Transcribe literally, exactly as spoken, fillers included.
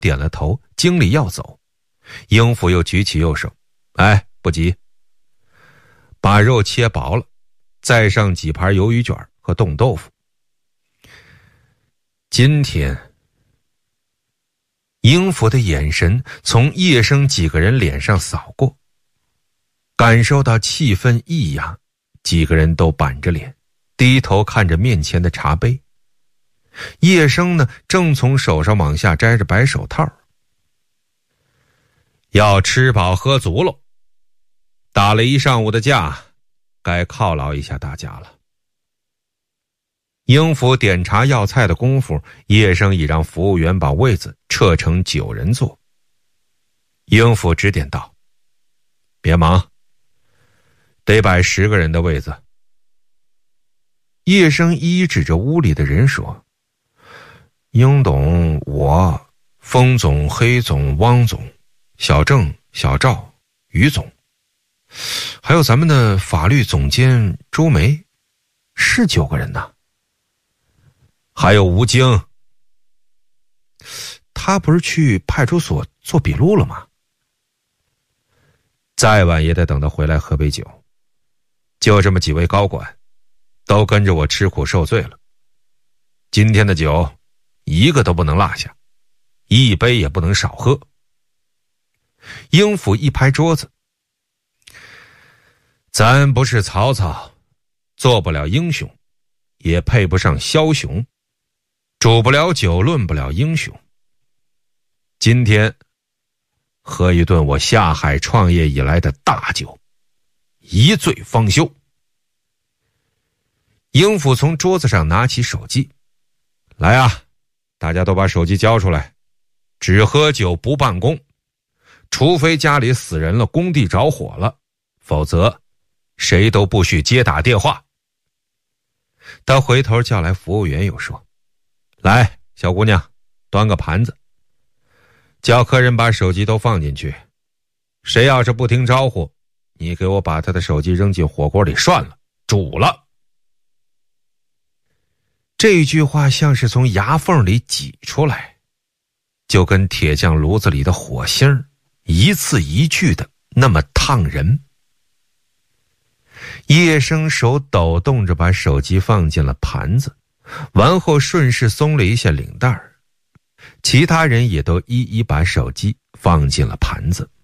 点了头，经理要走。英福又举起右手，哎，不急，把肉切薄了，再上几盘鱿鱼卷和冻豆腐。今天英福的眼神从叶生几个人脸上扫过，感受到气氛异样，几个人都板着脸，低头看着面前的茶杯。叶生呢，正从手上往下摘着白手套。要吃饱喝足喽，打了一上午的架，该犒劳一下大家了。英福点茶要菜的功夫，叶生已让服务员把位子撤成九人座。英福指点道：别忙，得摆十个人的位子。叶生一一指着屋里的人说：英董、我、封总、黑总、汪总、小郑、小赵、于总，还有咱们的法律总监周梅，是九个人呐。还有吴京，他不是去派出所做笔录了吗？再晚也得等他回来喝杯酒。就这么几位高管，都跟着我吃苦受罪了。今天的酒，一个都不能落下，一杯也不能少喝。英府一拍桌子：咱不是曹操，做不了英雄，也配不上枭雄，煮不了酒，论不了英雄。今天喝一顿我下海创业以来的大酒，一醉方休。英府从桌子上拿起手机：来啊，大家都把手机交出来，只喝酒不办公，除非家里死人了，工地着火了，否则谁都不许接打电话。他回头叫来服务员又说：来，小姑娘，端个盘子，叫客人把手机都放进去，谁要是不听招呼，你给我把他的手机扔进火锅里涮了，煮了。这句话像是从牙缝里挤出来，就跟铁匠炉子里的火星一字一句的那么烫人。叶生手抖动着把手机放进了盘子，完后顺势松了一下领带儿，其他人也都一一把手机放进了盘子。